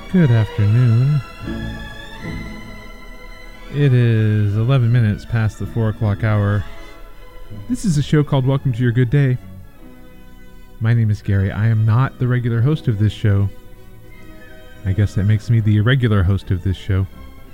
Good afternoon. It is 11 minutes past the 4 o'clock hour. This is a show called Welcome to Your Good Day. My name is Gary. I am not the regular host of this show. I guess that makes me the irregular host of this show.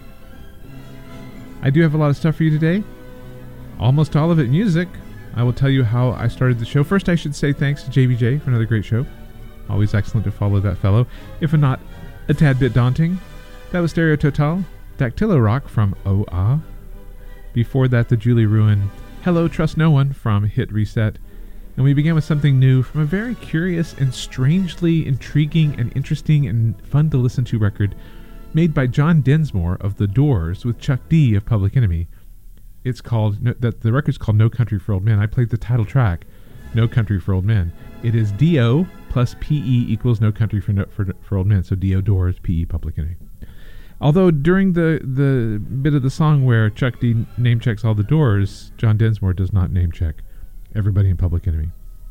I do have a lot of stuff for you today. Almost all of it music. I will tell you how I started the show. First, I should say thanks to JBJ for another great show. Always excellent to follow that fellow, if not a tad bit daunting. That was Stereo Total, Dactylo Rock from Oh-Ah. Before that, the Julie Ruin, Hello, Trust No One from Hit Reset. And we began with something new from a very curious and strangely intriguing and interesting and fun to listen to record made by John Densmore of The Doors with Chuck D of Public Enemy. It's called, the record's called No Country for Old Men. I played the title track, No Country for Old Men. It is D-O plus P-E equals No Country for Old Men. So D-O Doors, P-E Public Enemy. Although during the bit of the song where Chuck D name checks all the Doors, John Densmore does not name check everybody in Public Enemy.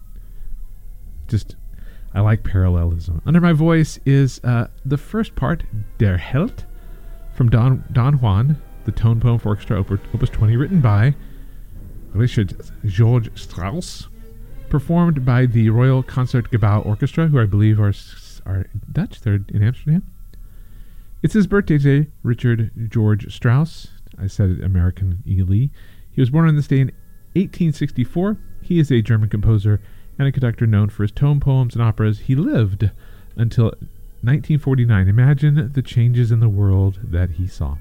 Just, I like parallelism. Under my voice is the first part, Der Held, from Don Juan, the Tone Poem for Orchestra, Opus 20, written by Richard George Strauss, performed by the Royal Concertgebouw Orchestra, who I believe are Dutch. They're in Amsterdam. It's his birthday today, Richard George Strauss. I said it American-ly. He was born on this day in 1864. He is a German composer and a conductor known for his tone poems and operas. He lived until 1949. Imagine the changes in the world that he saw.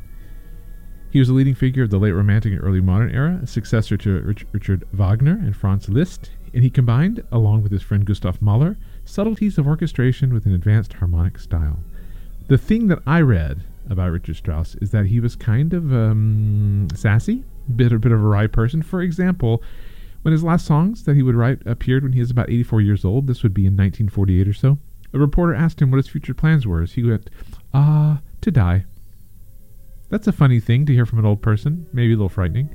He was a leading figure of the late Romantic and early Modern era, a successor to Richard Wagner and Franz Liszt, and he combined, along with his friend Gustav Mahler, subtleties of orchestration with an advanced harmonic style. The thing that I read about Richard Strauss is that he was kind of sassy, a bit of a wry person. For example, when his last songs that he would write appeared when he was about 84 years old, this would be in 1948 or so, a reporter asked him what his future plans were. He went, to die. That's a funny thing to hear from an old person, maybe a little frightening.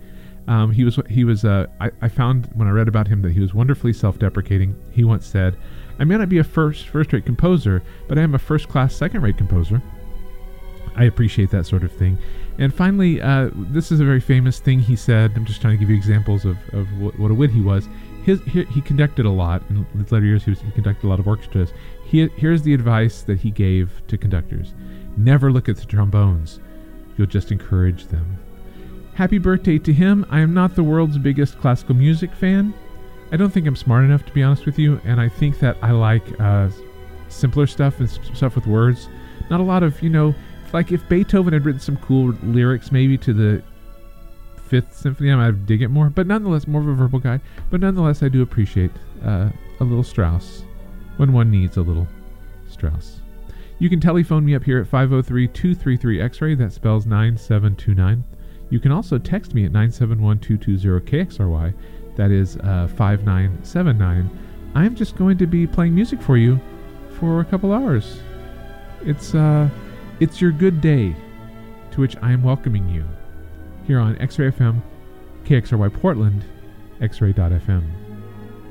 I found when I read about him that he was wonderfully self-deprecating. He once said, I may not be a first-rate composer, but I am a first-class, second-rate composer. I appreciate that sort of thing. And finally, this is a very famous thing he said. I'm just trying to give you examples of what a wit he was. He conducted a lot. In his later years, he conducted a lot of orchestras. Here's the advice that he gave to conductors. Never look at the trombones. You'll just encourage them. Happy birthday to him. I am not the world's biggest classical music fan. I don't think I'm smart enough, to be honest with you, and I think that I like simpler stuff and stuff with words. Not a lot of, like if Beethoven had written some cool lyrics maybe to the Fifth Symphony, I might dig it more, but nonetheless, more of a verbal guy. But nonetheless, I do appreciate a little Strauss when one needs a little Strauss. You can telephone me up here at 503-233-X-Ray. That spells 9729. You can also text me at 971-220-KXRY. That is 5979. I'm just going to be playing music for you for a couple hours. It's your good day, to which I am welcoming you here on X-Ray FM, KXRY Portland, X-Ray.FM.